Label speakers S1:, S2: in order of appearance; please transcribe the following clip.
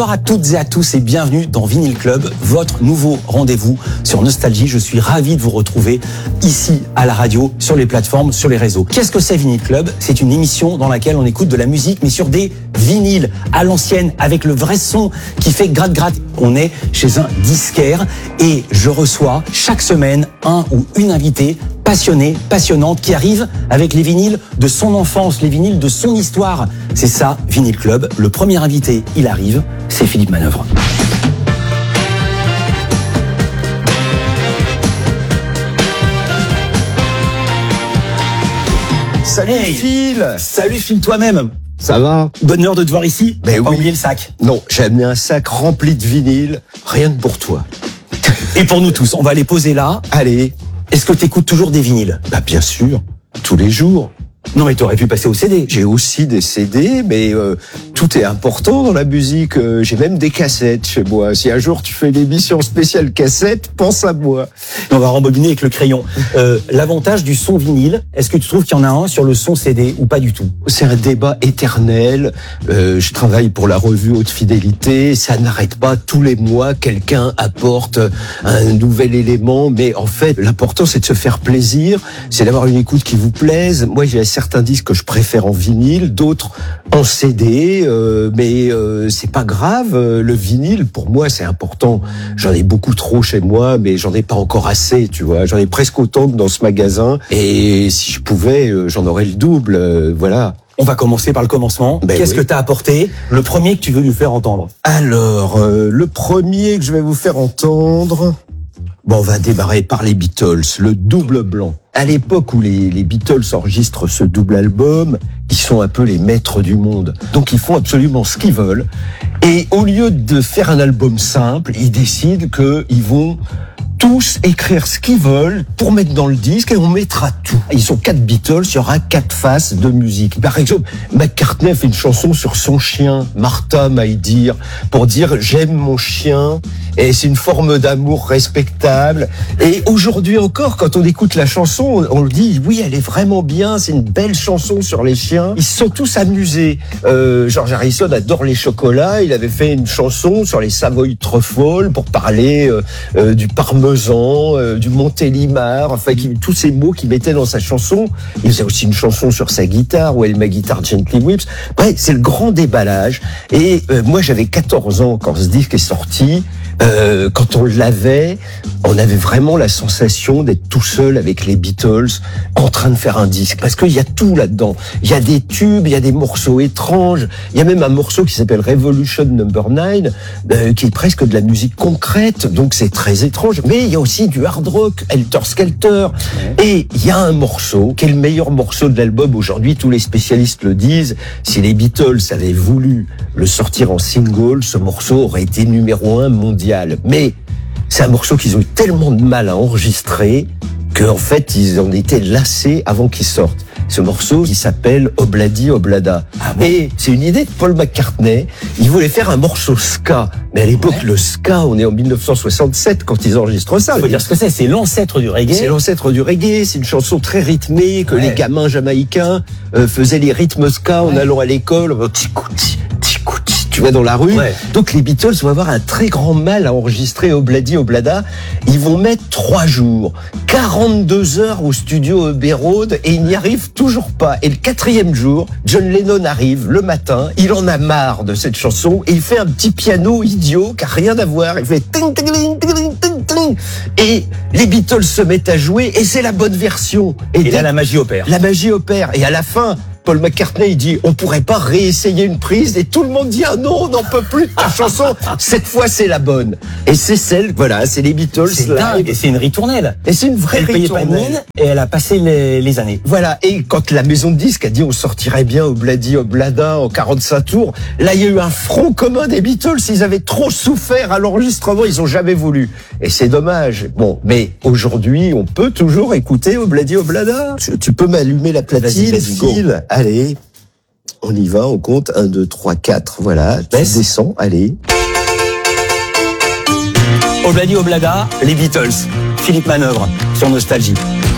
S1: Bonjour à toutes et à tous et bienvenue dans Vinyl Club, votre nouveau rendez-vous sur Nostalgie. Je suis ravi de vous retrouver ici à la radio, sur les plateformes, sur les réseaux. Qu'est-ce que c'est Vinyl Club? C'est une émission dans laquelle on écoute de la musique mais sur des vinyles à l'ancienne avec le vrai son qui fait gratte-gratte. On est chez un disquaire et je reçois chaque semaine un ou une invitée passionnée, passionnante, qui arrive avec les vinyles de son enfance, les vinyles de son histoire. C'est ça, Vinyl Club. Le premier invité, il arrive, c'est Philippe Manœuvre.
S2: Salut Phil.
S1: Salut Phil, toi-même.
S2: Ça va?
S1: Bonheur de te voir ici.
S2: Ben
S1: Pas
S2: oui.
S1: oublier le sac.
S2: Non, j'ai amené un sac rempli de vinyles, rien que pour toi.
S1: Et pour nous tous, on va les poser là.
S2: Allez,
S1: Est-ce que t'écoutes toujours des vinyles?
S2: bah bien sûr, tous les jours.
S1: Non mais t'aurais pu passer au CD.
S2: J'ai aussi des CD, mais tout est important dans la musique. J'ai même des cassettes chez moi. Si un jour tu fais une émission spéciale cassette, pense à moi.
S1: On va rembobiner avec le crayon. L'avantage du son vinyle, est-ce que tu trouves qu'il y en a un sur le son CD ou pas du tout?
S2: C'est un débat éternel. Je travaille pour la revue Haute Fidélité. Ça n'arrête pas. Tous les mois, quelqu'un apporte un nouvel élément. Mais en fait, l'important, c'est de se faire plaisir. C'est d'avoir une écoute qui vous plaise. Moi, j'ai certains disques que je préfère en vinyle, d'autres en CD. Mais c'est pas grave. Le vinyle, pour moi, c'est important. J'en ai beaucoup trop chez moi, mais j'en ai pas encore assez, tu vois. J'en ai presque autant que dans ce magasin. Et si je pouvais, j'en aurais le double. Voilà.
S1: On va commencer par le commencement.
S2: Ben
S1: Qu'est-ce
S2: oui.
S1: que t'as apporté? Le premier que tu veux nous faire entendre.
S2: Alors, le premier que je vais vous faire entendre, bon, on va démarrer par les Beatles, le double blanc. À l'époque où les Beatles enregistrent ce double album, ils sont un peu les maîtres du monde. Donc ils font absolument ce qu'ils veulent. Et au lieu de faire un album simple, ils décident qu'ils vont tous écrire ce qu'ils veulent pour mettre dans le disque et on mettra tout. Ils sont 4 Beatles, il y aura 4 faces de musique. Par exemple, McCartney a fait une chanson sur son chien, Martha My Dear, pour dire j'aime mon chien et c'est une forme d'amour respectable. Et aujourd'hui encore, quand on écoute la chanson, on le dit oui, elle est vraiment bien, c'est une belle chanson sur les chiens. Ils se sont tous amusés. George Harrison adore les chocolats, il avait fait une chanson sur les Savoy Truffles pour parler du parmesan, du Montélimar, enfin tous ces mots qu'il mettait dans sa chanson. Il faisait aussi une chanson sur sa guitare, Well My Guitar Gently Weeps. Bref, c'est le grand déballage. Et moi j'avais 14 ans quand ce disque est sorti. Quand on l'avait, on avait vraiment la sensation d'être tout seul avec les Beatles en train de faire un disque. Parce qu'il y a tout là-dedans. Il y a des tubes, il y a des morceaux étranges. Il y a même un morceau qui s'appelle Revolution Number 9, qui est presque de la musique concrète. Donc c'est très étrange. Mais il y a aussi du hard rock, Helter Skelter. Et il y a un morceau qui est le meilleur morceau de l'album aujourd'hui. Tous les spécialistes le disent. Si les Beatles avaient voulu le sortir en single, ce morceau aurait été numéro 1 mondial. Mais c'est un morceau qu'ils ont eu tellement de mal à enregistrer qu'en fait, ils en étaient lassés avant qu'il sorte. Ce morceau, il s'appelle Obladi Oblada.
S1: Ah bon?
S2: Et c'est une idée de Paul McCartney. Il voulait faire un morceau ska. Mais à l'époque, le ska, on est en 1967 quand ils enregistrent ça.
S1: Il faut dire ce que c'est. C'est l'ancêtre du reggae.
S2: C'est l'ancêtre du reggae, c'est une chanson très rythmée que les gamins jamaïcains faisaient les rythmes ska en allant à l'école. Tu vas dans la rue.
S1: Ouais.
S2: Donc les Beatles vont avoir un très grand mal à enregistrer Obladi Oblada. Ils vont mettre 3 jours, 42 heures au studio Abbey Road et ils n'y arrivent toujours pas. Et le 4e jour, John Lennon arrive le matin, il en a marre de cette chanson et il fait un petit piano idiot qui a rien à voir. Il fait ting, ting, ting, ting, ting, ting. Et les Beatles se mettent à jouer et c'est la bonne version.
S1: Et là, la magie opère.
S2: La magie opère. Et à la fin, Paul McCartney, il dit, on pourrait pas réessayer une prise, et tout le monde dit, ah non, on n'en peut plus de ta chanson. Cette fois, c'est la bonne. Et c'est celle, voilà, c'est les Beatles.
S1: C'est
S2: live.
S1: dingue. Et c'est une ritournelle.
S2: Et c'est une vraie
S1: Elle payait pas de
S2: ritournelle.
S1: mine et elle a passé les années.
S2: Voilà. Et quand la maison de disques a dit, on sortirait bien Obladi Oblada en 45 tours, là, il y a eu un front commun des Beatles. Ils avaient trop souffert à l'enregistrement. Ils ont jamais voulu. Et c'est dommage. Bon. Mais aujourd'hui, on peut toujours écouter Obladi Oblada. Tu peux m'allumer la platine,
S1: Vas-y, go.
S2: Phil. Allez. On y va, on compte 1, 2, 3, 4, voilà, tu
S1: Baisse.
S2: descends, allez.
S1: Obladi Oblada, les Beatles. Philippe Manœuvre sur Nostalgie.